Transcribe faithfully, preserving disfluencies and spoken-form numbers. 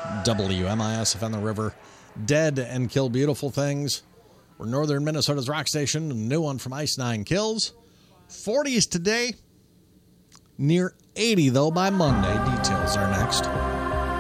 W M I S F on the river. Dead and Kill Beautiful Things. We're northern Minnesota's rock station. A new one from Ice Nine Kills. forties today. Near eighty, though, by Monday. Details are next.